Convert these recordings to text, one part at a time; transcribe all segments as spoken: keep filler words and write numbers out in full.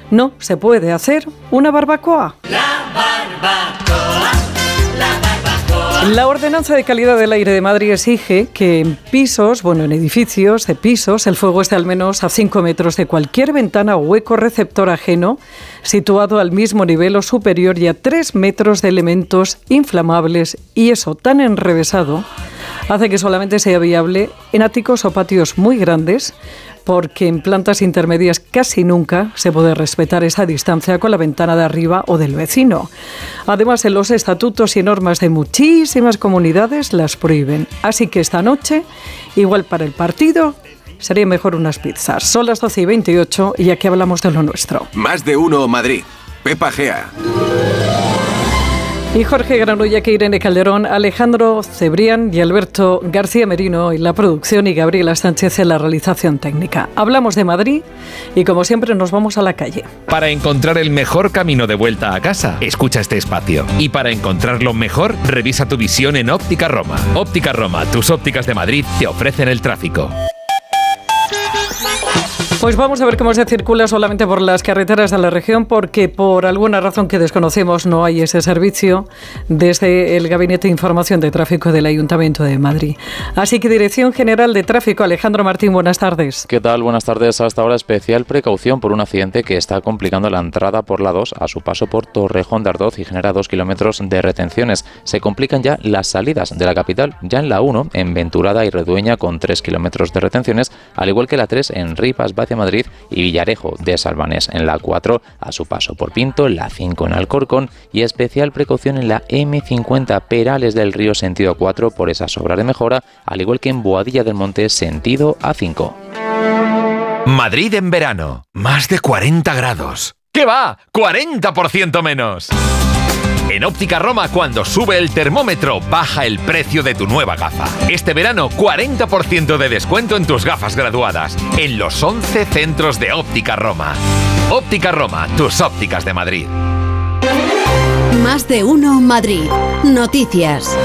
no se puede hacer una barbacoa. La barbacoa, la barbacoa. La Ordenanza de Calidad del Aire de Madrid exige que en pisos, bueno, en edificios de pisos, el fuego esté al menos a cinco metros de cualquier ventana o hueco receptor ajeno, situado al mismo nivel o superior, y a tres metros de elementos inflamables, y eso tan enrevesado hace que solamente sea viable en áticos o patios muy grandes, porque en plantas intermedias casi nunca se puede respetar esa distancia con la ventana de arriba o del vecino. Además, en los estatutos y normas de muchísimas comunidades las prohíben. Así que esta noche, igual para el partido, sería mejor unas pizzas. Son las doce y veintiocho y aquí hablamos de lo nuestro. Más de uno Madrid. Pepa Gea. Y Jorge Granullac, Irene Calderón, Alejandro Cebrián y Alberto García Merino en la producción y Gabriela Sánchez en la realización técnica. Hablamos de Madrid y, como siempre, nos vamos a la calle. Para encontrar el mejor camino de vuelta a casa, escucha este espacio. Y para encontrarlo mejor, revisa tu visión en Óptica Roma. Óptica Roma, tus ópticas de Madrid te ofrecen el tráfico. Pues vamos a ver cómo se circula solamente por las carreteras de la región, porque por alguna razón que desconocemos no hay ese servicio desde el Gabinete de Información de Tráfico del Ayuntamiento de Madrid. Así que Dirección General de Tráfico, Alejandro Martín, buenas tardes. ¿Qué tal? Buenas tardes. Hasta ahora especial precaución por un accidente que está complicando la entrada por la dos a su paso por Torrejón de Ardoz y genera dos kilómetros de retenciones. Se complican ya las salidas de la capital, ya en la uno, en Venturada y Redueña, con tres kilómetros de retenciones, al igual que la tres en Rivas, Vacia Madrid y Villarejo de Salvanés, en la cuatro a su paso por Pinto, la cinco en Alcorcón, y especial precaución en la eme cincuenta Perales del Río sentido cuatro por esas obras de mejora, al igual que en Boadilla del Monte sentido A cinco. Madrid en verano, más de cuarenta grados. ¿Qué va? ¡cuarenta por ciento menos! En Óptica Roma, cuando sube el termómetro, baja el precio de tu nueva gafa. Este verano, cuarenta por ciento de descuento en tus gafas graduadas, en los once centros de Óptica Roma. Óptica Roma, tus ópticas de Madrid. Más de uno Madrid. Noticias.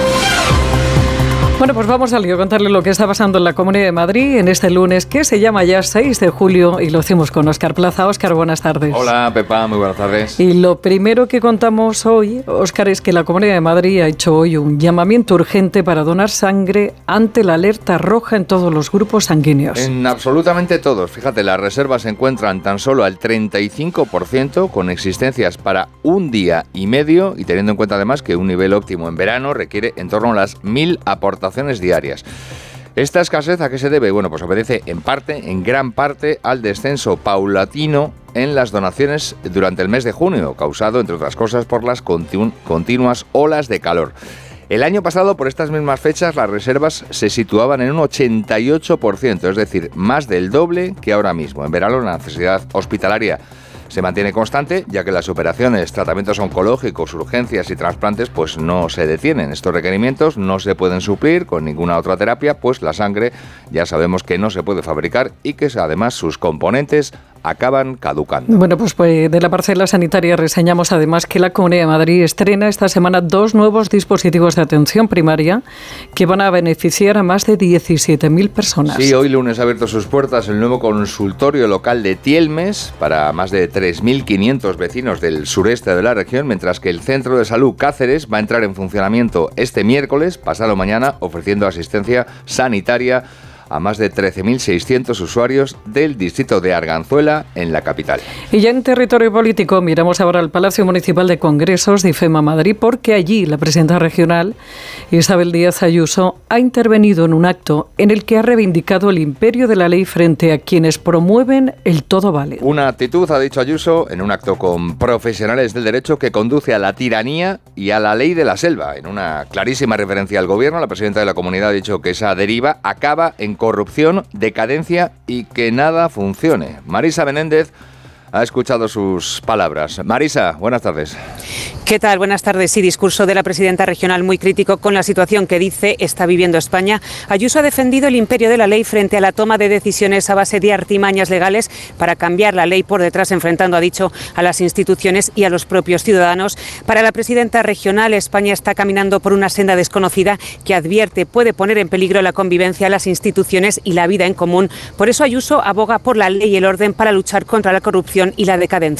Bueno, pues vamos a contarle lo que está pasando en la Comunidad de Madrid en este lunes, que se llama ya seis de julio, y lo hacemos con Óscar Plaza. Óscar, buenas tardes. Hola, Pepa, muy buenas tardes. Y lo primero que contamos hoy, Óscar, es que la Comunidad de Madrid ha hecho hoy un llamamiento urgente para donar sangre ante la alerta roja en todos los grupos sanguíneos. En absolutamente todos. Fíjate, las reservas se encuentran tan solo al treinta y cinco por ciento, con existencias para un día y medio, y teniendo en cuenta además que un nivel óptimo en verano requiere en torno a las mil aportaciones diarias. ¿Esta escasez a qué se debe? Bueno, pues obedece en parte, en gran parte, al descenso paulatino en las donaciones durante el mes de junio, causado, entre otras cosas, por las continu- continuas olas de calor. El año pasado, por estas mismas fechas, las reservas se situaban en un ochenta y ocho por ciento, es decir, más del doble que ahora mismo. En verano, la necesidad hospitalaria se mantiene constante, ya que las operaciones, tratamientos oncológicos, urgencias y trasplantes pues no se detienen. Estos requerimientos no se pueden suplir con ninguna otra terapia, pues la sangre ya sabemos que no se puede fabricar y que además sus componentes acaban caducando. Bueno, pues, pues de la parcela sanitaria reseñamos además que la Comunidad de Madrid estrena esta semana dos nuevos dispositivos de atención primaria que van a beneficiar a más de diecisiete mil personas. Sí, hoy lunes ha abierto sus puertas el nuevo consultorio local de Tielmes para más de tres mil quinientos vecinos del sureste de la región, mientras que el Centro de Salud Cáceres va a entrar en funcionamiento este miércoles, pasado mañana, ofreciendo asistencia sanitaria a más de trece mil seiscientos usuarios del distrito de Arganzuela, en la capital. Y ya en territorio político miramos ahora al Palacio Municipal de Congresos de IFEMA Madrid, porque allí la presidenta regional, Isabel Díaz Ayuso, ha intervenido en un acto en el que ha reivindicado el imperio de la ley frente a quienes promueven el todo vale. Una actitud, ha dicho Ayuso, en un acto con profesionales del derecho que conduce a la tiranía y a la ley de la selva. En una clarísima referencia al gobierno, la presidenta de la comunidad ha dicho que esa deriva acaba en corrupción, decadencia y que nada funcione. Marisa Menéndez ha escuchado sus palabras. Marisa, buenas tardes. ¿Qué tal? Buenas tardes. Sí, discurso de la presidenta regional muy crítico con la situación que dice está viviendo España. Ayuso ha defendido el imperio de la ley frente a la toma de decisiones a base de artimañas legales para cambiar la ley por detrás, enfrentando, ha dicho, a las instituciones y a los propios ciudadanos. Para la presidenta regional, España está caminando por una senda desconocida que, advierte, puede poner en peligro la convivencia, las instituciones y la vida en común. Por eso Ayuso aboga por la ley y el orden para luchar contra la corrupción y la decadencia.